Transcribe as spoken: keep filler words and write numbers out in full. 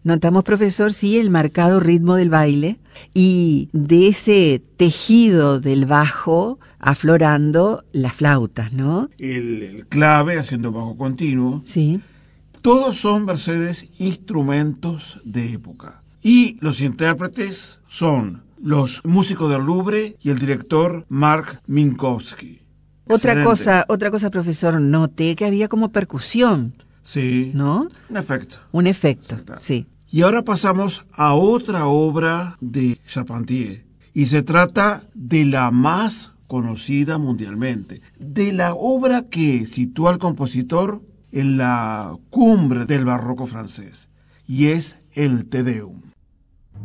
Notamos, profesor, sí, el marcado ritmo del baile y de ese tejido del bajo aflorando las flautas, ¿no? El, el clave haciendo bajo continuo. Sí. Todos son, Mercedes, instrumentos de época. Y los intérpretes son los músicos del Louvre y el director Mark Minkowski. Otra Excelente. cosa, otra cosa, profesor, noté que había como percusión, Sí. ¿no? Un efecto. Un efecto, Exacto. sí. Y ahora pasamos a otra obra de Charpentier. Y se trata de la más conocida mundialmente. De la obra que sitúa al compositor en la cumbre del barroco francés. Y es el Te Deum.